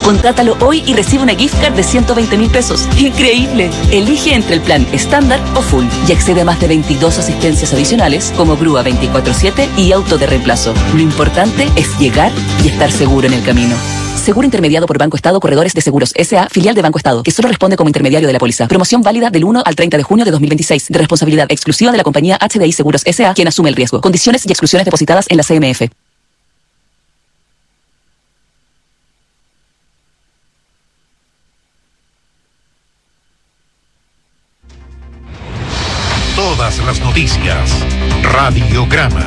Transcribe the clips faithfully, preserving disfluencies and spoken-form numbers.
Contrátalo hoy y recibe una gift card de ciento veinte mil pesos. ¡Increíble! Elige entre el plan estándar o full y accede a más de veintidós asistencias adicionales como grúa veinticuatro siete y auto de reemplazo. Lo importante es llegar y estar seguro en el camino. Seguro intermediado por Banco Estado Corredores de Seguros S A, filial de Banco Estado, que solo responde como intermediario de la póliza. Promoción válida del uno al treinta de junio de dos mil veintiséis, de responsabilidad exclusiva de la compañía H D I Seguros S A, quien asume el riesgo. Condiciones y exclusiones depositadas en la C M F. Todas las noticias. Radiograma.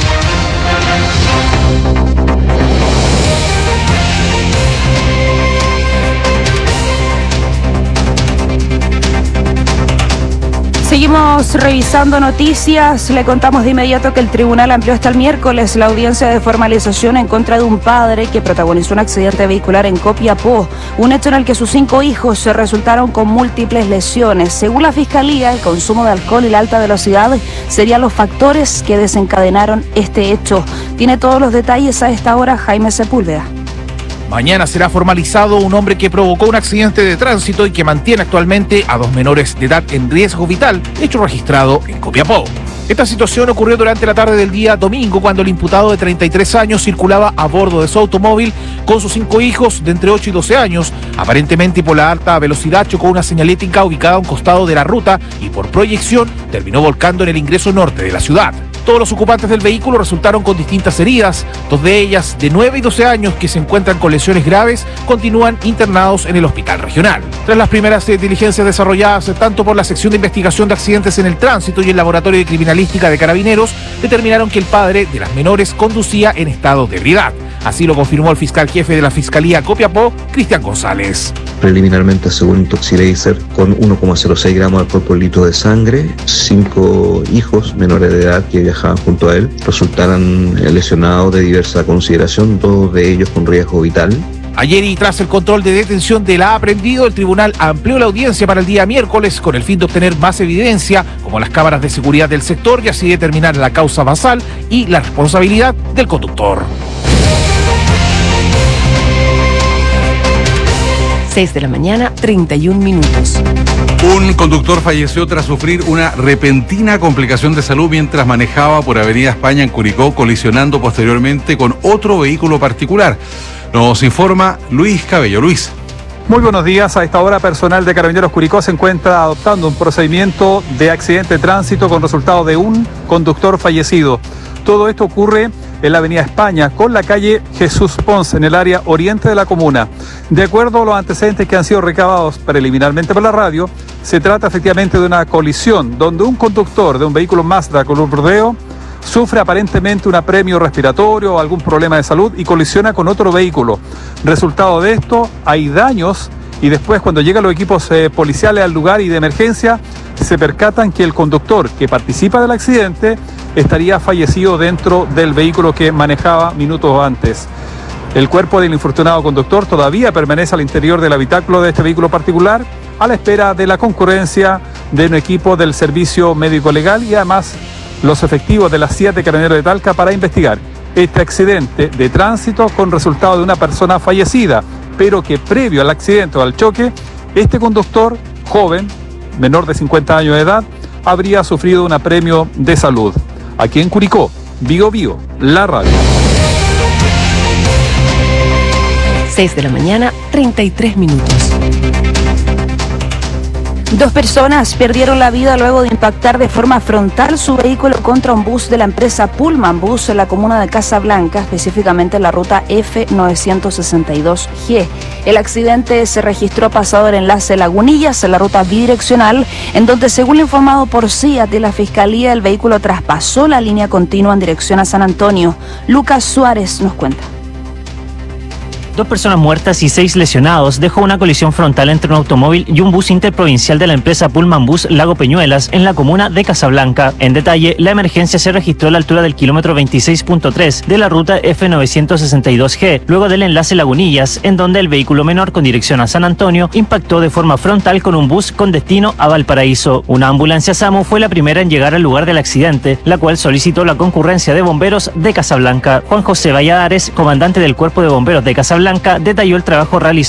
Seguimos revisando noticias. Le contamos de inmediato que el tribunal amplió hasta el miércoles la audiencia de formalización en contra de un padre que protagonizó un accidente vehicular en Copiapó, un hecho en el que sus cinco hijos se resultaron con múltiples lesiones. Según la Fiscalía, el consumo de alcohol y la alta velocidad serían los factores que desencadenaron este hecho. Tiene todos los detalles a esta hora Jaime Sepúlveda. Mañana será formalizado un hombre que provocó un accidente de tránsito y que mantiene actualmente a dos menores de edad en riesgo vital, hecho registrado en Copiapó. Esta situación ocurrió durante la tarde del día domingo, cuando el imputado de treinta y tres años circulaba a bordo de su automóvil con sus cinco hijos de entre ocho y doce años. Aparentemente, por la alta velocidad chocó una señalética ubicada a un costado de la ruta y por proyección terminó volcando en el ingreso norte de la ciudad. Todos los ocupantes del vehículo resultaron con distintas heridas, dos de ellas de nueve y doce años que se encuentran con lesiones graves, continúan internados en el hospital regional. Tras las primeras eh, diligencias desarrolladas eh, tanto por la sección de investigación de accidentes en el tránsito y el laboratorio de criminalística de Carabineros, determinaron que el padre de las menores conducía en estado de ebriedad. Así lo confirmó el fiscal jefe de la Fiscalía Copiapó, Cristian González. Preliminarmente, según Intoxilaser, con uno coma cero seis gramos de alcohol por litro de sangre, cinco hijos menores de edad que viajaban junto a él resultaron lesionados de diversa consideración, dos de ellos con riesgo vital. Ayer, y tras el control de detención del aprehendido, el tribunal amplió la audiencia para el día miércoles con el fin de obtener más evidencia, como las cámaras de seguridad del sector, y así determinar la causa basal y la responsabilidad del conductor. seis de la mañana, treinta y un minutos. Un conductor falleció tras sufrir una repentina complicación de salud mientras manejaba por Avenida España en Curicó, colisionando posteriormente con otro vehículo particular. Nos informa Luis Cabello. Luis. Muy buenos días. A esta hora, personal de Carabineros Curicó se encuentra adoptando un procedimiento de accidente de tránsito con resultado de un conductor fallecido. Todo esto ocurre en la Avenida España con la calle Jesús Pons en el área oriente de la comuna. De acuerdo a los antecedentes que han sido recabados preliminarmente por la radio, se trata efectivamente de una colisión donde un conductor de un vehículo Mazda color bordeo sufre aparentemente un apremio respiratorio o algún problema de salud y colisiona con otro vehículo. Resultado de esto, hay daños y después, cuando llegan los equipos eh, policiales al lugar y de emergencia, se percatan que el conductor que participa del accidente estaría fallecido dentro del vehículo que manejaba minutos antes. El cuerpo del infortunado conductor todavía permanece al interior del habitáculo de este vehículo particular, a la espera de la concurrencia de un equipo del Servicio Médico Legal y además los efectivos de las siete Carabineros de Talca para investigar este accidente de tránsito con resultado de una persona fallecida, pero que previo al accidente o al choque, este conductor joven, menor de cincuenta años de edad, habría sufrido un apremio de salud. Aquí en Curicó, Bío Bío, la radio. seis de la mañana, treinta y tres minutos. Dos personas perdieron la vida luego de impactar de forma frontal su vehículo contra un bus de la empresa Pullman Bus en la comuna de Casablanca, específicamente en la ruta F novecientos sesenta y dos G. El accidente se registró pasado el enlace Lagunillas en la ruta bidireccional, en donde, según lo informado por C I A T y la Fiscalía, el vehículo traspasó la línea continua en dirección a San Antonio. Lucas Suárez nos cuenta. Dos personas muertas y seis lesionados dejó una colisión frontal entre un automóvil y un bus interprovincial de la empresa Pullman Bus Lago Peñuelas en la comuna de Casablanca. En detalle, la emergencia se registró a la altura del kilómetro veintiséis punto tres de la ruta F novecientos sesenta y dos G, luego del enlace Lagunillas, en donde el vehículo menor con dirección a San Antonio impactó de forma frontal con un bus con destino a Valparaíso. Una ambulancia SAMU fue la primera en llegar al lugar del accidente, la cual solicitó la concurrencia de bomberos de Casablanca. Juan José Valladares, comandante del Cuerpo de Bomberos de Casablanca, detalló el trabajo realizado